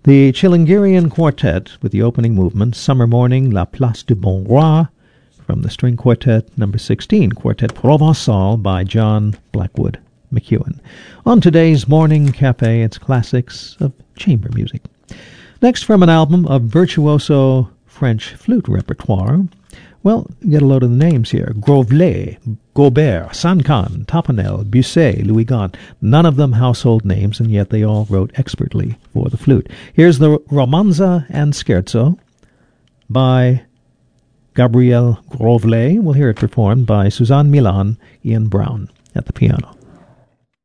The Chilingirian Quartet with the opening movement, Summer Morning, La Place du Bon Roi, from the String Quartet number 16, Quartet Provençal by John Blackwood McEwen. On today's Morning Cafe, it's classics of chamber music. Next, from an album of virtuoso French flute repertoire, well, get a load of the names here. Grovelet, Gaubert, Sancan, Tapanel, Busset, Louis Gaunt. None of them household names, and yet they all wrote expertly for the flute. Here's the Romanza and Scherzo by Gabriel Grovelet. We'll hear it performed by Suzanne Milan, Ian Brown at the piano.